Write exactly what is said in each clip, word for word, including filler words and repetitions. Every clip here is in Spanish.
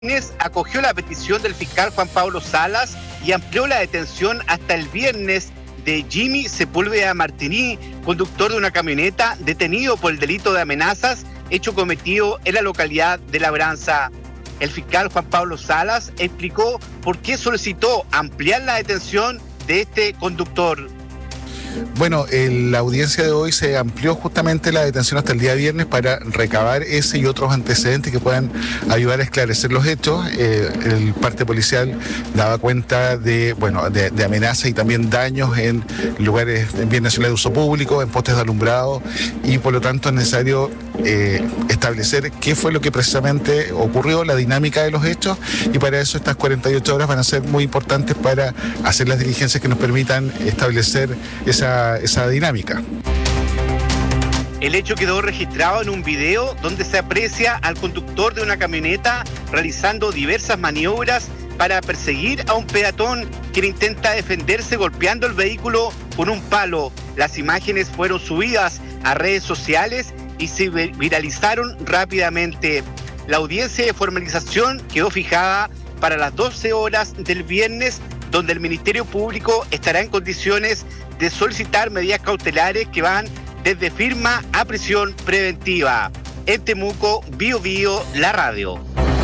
acogió la petición del fiscal Juan Pablo Salas y amplió la detención hasta el viernes de Jimmy Sepúlveda Martini, conductor de una camioneta detenido por el delito de amenazas, hecho cometido en la localidad de Labranza. El fiscal Juan Pablo Salas explicó por qué solicitó ampliar la detención de este conductor. Bueno, en la audiencia de hoy se amplió justamente la detención hasta el día viernes para recabar ese y otros antecedentes que puedan ayudar a esclarecer los hechos. Eh, el parte policial daba cuenta de, bueno, de, de amenazas y también daños en lugares, en bienes nacionales de uso público, en postes de alumbrado, y por lo tanto es necesario eh, establecer qué fue lo que precisamente ocurrió, la dinámica de los hechos, y para eso estas cuarenta y ocho horas van a ser muy importantes para hacer las diligencias que nos permitan establecer esa Esa, esa dinámica. El hecho quedó registrado en un video donde se aprecia al conductor de una camioneta realizando diversas maniobras para perseguir a un peatón quien intenta defenderse golpeando el vehículo con un palo. Las imágenes fueron subidas a redes sociales y se viralizaron rápidamente. La audiencia de formalización quedó fijada para las doce horas del viernes, donde el Ministerio Público estará en condiciones de solicitar medidas cautelares que van desde firma a prisión preventiva. En Temuco, Bio Bio, la radio.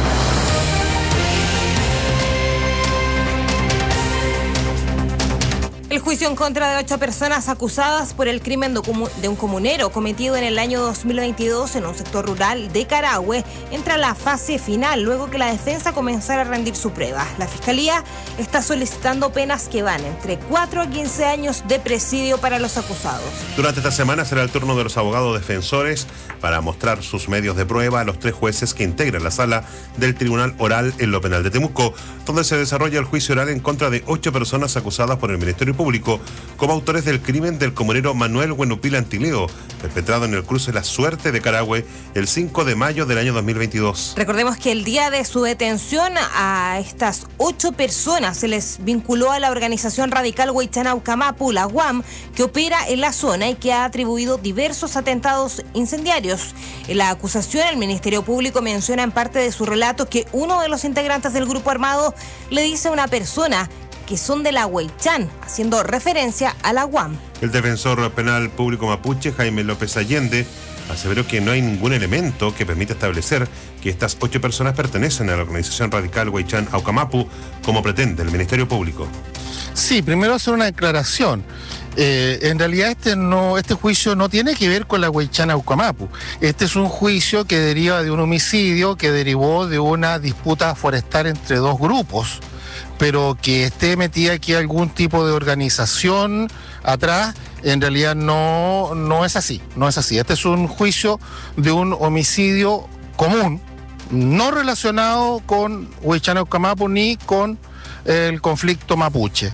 El juicio en contra de ocho personas acusadas por el crimen de un comunero cometido en el año dos mil veintidós en un sector rural de Carahue entra a la fase final luego que la defensa comenzara a rendir su prueba. La Fiscalía está solicitando penas que van entre cuatro a quince años de presidio para los acusados. Durante esta semana será el turno de los abogados defensores para mostrar sus medios de prueba a los tres jueces que integran la sala del Tribunal Oral en lo Penal de Temuco, donde se desarrolla el juicio oral en contra de ocho personas acusadas por el Ministerio Público como autores del crimen del comunero Manuel Huenupila Antileo, perpetrado en el cruce La Suerte de Carahue el cinco de mayo del año dos mil veintidós. Recordemos que el día de su detención a estas ocho personas se les vinculó a la organización radical Huaychana Ucamapu, la U A M, que opera en la zona y que ha atribuido diversos atentados incendiarios. En la acusación, el Ministerio Público menciona en parte de su relato que uno de los integrantes del grupo armado le dice a una persona que son de la Huaychán, haciendo referencia a la U A M. El defensor penal público mapuche, Jaime López Allende, aseveró que no hay ningún elemento que permita establecer que estas ocho personas pertenecen a la organización radical Huaychán Aucamapu, como pretende el Ministerio Público. Sí, primero hacer una declaración. Eh, en realidad este no, este juicio no tiene que ver con la Huaychán Aucamapu. Este es un juicio que deriva de un homicidio que derivó de una disputa forestal entre dos grupos, pero que esté metida aquí algún tipo de organización atrás, en realidad no, no es así, no es así. Este es un juicio de un homicidio común, no relacionado con Huaychán Aucamapu ni con el conflicto mapuche.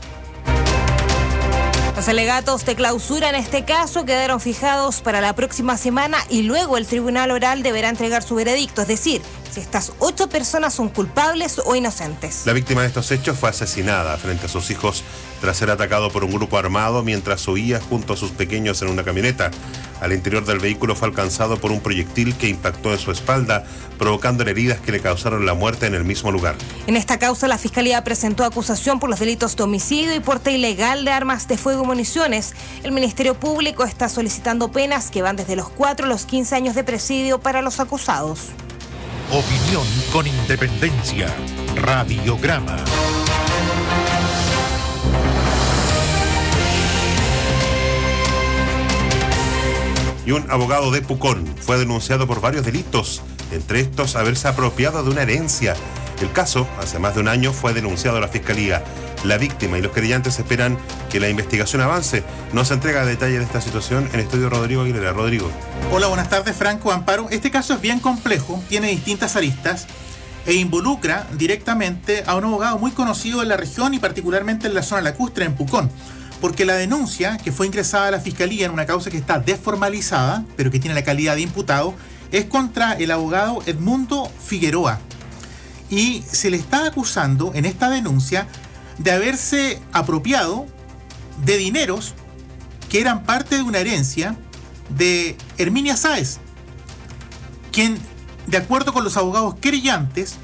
Los alegatos de clausura en este caso quedaron fijados para la próxima semana y luego el Tribunal Oral deberá entregar su veredicto, es decir, si estas ocho personas son culpables o inocentes. La víctima de estos hechos fue asesinada frente a sus hijos tras ser atacado por un grupo armado mientras huía junto a sus pequeños en una camioneta. Al interior del vehículo fue alcanzado por un proyectil que impactó en su espalda, provocando heridas que le causaron la muerte en el mismo lugar. En esta causa, la Fiscalía presentó acusación por los delitos de homicidio y porte ilegal de armas de fuego y municiones. El Ministerio Público está solicitando penas que van desde los cuatro a los quince años de presidio para los acusados. Opinión con independencia. Radiograma. Y un abogado de Pucón fue denunciado por varios delitos, entre estos haberse apropiado de una herencia. El caso, hace más de un año, fue denunciado a la Fiscalía. La víctima y los querellantes esperan que la investigación avance. Nos entrega detalles de esta situación en estudio Rodrigo Aguilera. Rodrigo. Hola, buenas tardes, Franco, Amparo. Este caso es bien complejo, tiene distintas aristas e involucra directamente a un abogado muy conocido en la región y particularmente en la zona lacustre, en Pucón. Porque la denuncia que fue ingresada a la Fiscalía en una causa que está desformalizada, pero que tiene la calidad de imputado, es contra el abogado Edmundo Figueroa. Y se le está acusando en esta denuncia de haberse apropiado de dineros que eran parte de una herencia de Herminia Sáez, quien, de acuerdo con los abogados querellantes,